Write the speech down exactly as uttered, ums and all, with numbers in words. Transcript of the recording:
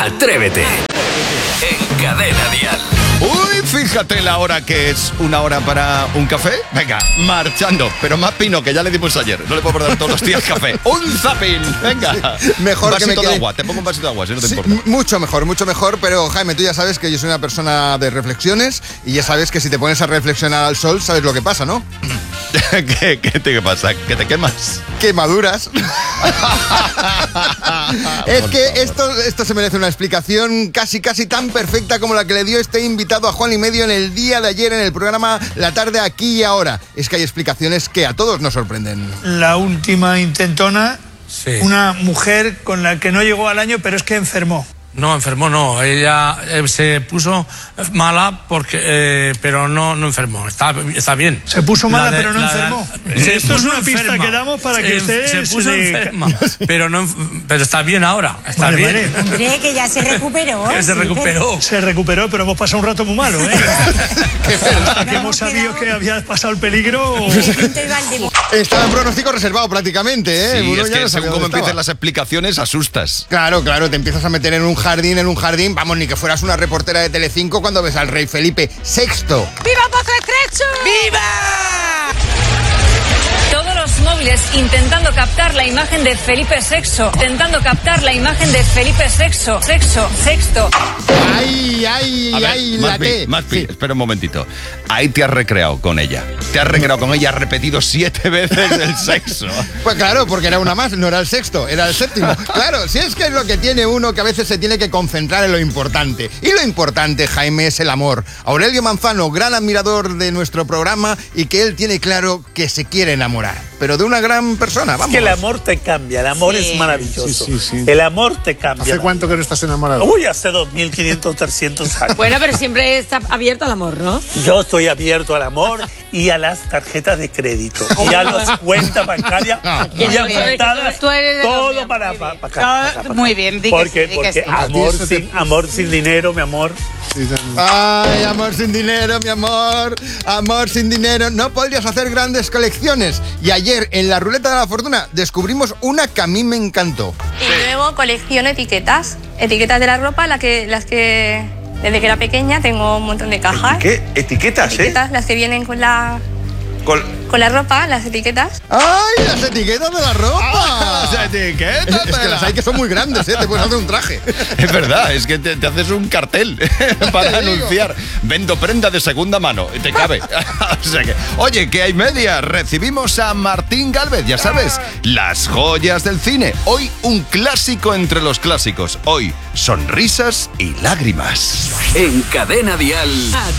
Atrévete. En Cadena Dial. Uy, fíjate la hora que es. ¿Una hora para un café? Venga, marchando. Pero más pino, que ya le dimos ayer. No le puedo dar todos los días café. ¡Un zapping! Venga. Sí, mejor un que me vasito quede... de agua. Te pongo un vasito de agua, si no te sí, importa. Mucho mejor, mucho mejor. Pero, Jaime, tú ya sabes que yo soy una persona de reflexiones y ya sabes que si te pones a reflexionar al sol, sabes lo que pasa, ¿no? ¿Qué, qué te pasa? ¿Que te quemas? Quemaduras. Es que esto, esto se merece una explicación casi casi tan perfecta como la que le dio este invitado a Juan y Medio en el día de ayer en el programa La Tarde Aquí y Ahora. Es que hay explicaciones que a todos nos sorprenden. La última intentona, Sí. una mujer con la que no llegó al año, pero es que enfermó. No, enfermó no. Ella eh, se puso mala, porque, eh, pero no, no enfermó. Está, está bien. Se puso mala, La de- pero no la- enfermó. la- Esto se es puso una pista enferma. que damos para que Se- usted Se puso se- enferma, pero, no, pero está bien ahora. Está Vale, bien. vale. Hombre, que ya se recuperó. Que se sí, recuperó. Se recuperó, pero hemos pasado un rato muy malo, ¿eh? Hasta que hemos sabido que había pasado el peligro. pero- De punto y Valdemoro. Estaba en pronóstico reservado prácticamente, ¿eh? Sí, Uno es ya que no sabía según cómo dónde empiezan estaba. las explicaciones, asustas. Claro, claro, te empiezas a meter en un jardín, en un jardín. Vamos, ni que fueras una reportera de Telecinco cuando ves al rey Felipe sexto. ¡Viva Pozo Estrecho! ¡Viva! Todos los móviles intentando captar la imagen de Felipe sexto, intentando captar la imagen de Felipe sexto, sexto, sexto. ¡Ay, ay, A ver, ay, la Maspi, T! Maspi, Sí. espera un momentito. Ahí te has recreado con ella. Te has recreado con ella, has repetido siete veces el sexo. Pues claro, porque era una más, no era el sexto, era el séptimo. Claro, si es que es lo que tiene uno, que a veces se tiene que concentrar en lo importante. Y lo importante, Jaime, es el amor. Aurelio Manzano, gran admirador de nuestro programa y que él tiene claro que se quiere enamorar. Pero de una gran persona, vamos. Que el amor te cambia, el amor Sí. es maravilloso. Sí, sí, sí. El amor te cambia. ¿Hace cuánto que no estás enamorado? Uy, hace dos mil quinientos, trescientos años. Bueno, pero siempre está abierto al amor, ¿no? Yo estoy abierto al amor y a las tarjetas de crédito. Y a las cuentas bancarias Que y no, que apuntadas. tú eres de los Todo míos, para, muy para, bien. para acá, para acá, para acá. Muy bien, di que Porque, sí, di que porque sí. amor, A ti eso te- sin, amor sin dinero, mi amor. Sí, sí. Ay, amor sin dinero, mi amor. Amor sin dinero. No podrías hacer grandes colecciones. Y ayer, en la ruleta de la fortuna, descubrimos una que a mí me encantó. Y luego colecciono etiquetas, etiquetas de la ropa, las que, las que desde que era pequeña tengo un montón de cajas. ¿Qué? ¿Etiquetas, Etiquetas, las que vienen con la, eh? Con... con la ropa, las etiquetas. ¡Ay, las etiquetas de la ropa! Ah, las etiquetas, Es que las hay que son muy grandes, ¿eh? Te puedes hacer un traje. Es verdad, es que te, te haces un cartel para Te digo. anunciar. Vendo prenda de segunda mano, y te cabe. O sea que, oye, que hay media. Recibimos a Martín Gálvez, ya sabes, las joyas del cine. Hoy un clásico entre los clásicos. Hoy, sonrisas y lágrimas. En Cadena Dial.